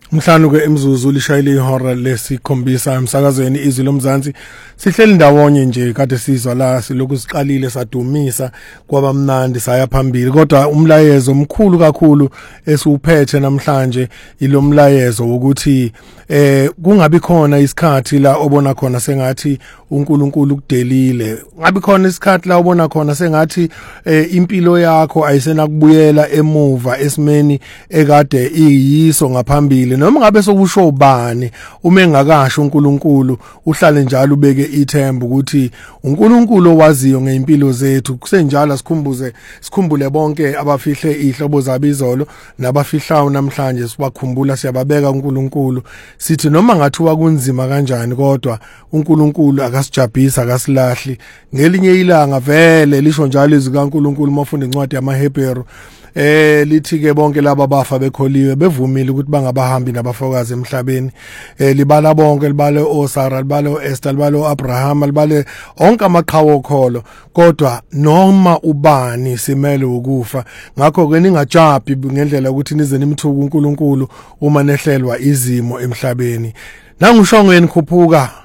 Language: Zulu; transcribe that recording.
Mhlanu ke imzuzu lishayile ihora lesikhombisa emsakazweni izwi lomzansi sihleli ndawonye nje kade sizwa la siloku siqalile sadumisa kwabamnandi saya phambili kodwa umlayezo omkhulu kakhulu esiuphethe namhlanje ilomlayezo ukuthi kungabi khona isikhathi la obona khona sengathi uNkulunkulu kudelile ngabi khona isikhathi la obona khona sengathi impilo yakho ayisenakubuyela emuva esimeni ekade iyiso ngaphambili noma ngabe sokusho ubani uma engakasho uNkulunkulu uhlale njalo ubeke ithemba ukuthi uNkulunkulu owaziyo ngeimpilo zethu kusenjalo sikhumbule bonke abafihle ihlobo zabizolo nabafihlayo namhlanje sibakhumbula siyababeka uNkulunkulu sithi noma ngathiwa kunzima kanjani kodwa uNkulunkulu akasijabhisa akasilahli ngelinye ilanga vele lisho njalo izwi kaNkulunkulu mafunda incwadi yamaHebheru lithi ke bonke laba bafa bekholiwe bevumile ukuthi bangabahambi nabafokazi emhlabeni libala bonke libale oSara libale oEsther libale oAbraham libale onke amaqhawe okholo kodwa noma ubani simele ukufa ngakho ke ningajabi ngendlela ukuthi nize nimthuka uNkulunkulu uma nehlelwa izimo emhlabeni nangushongweni khuphuka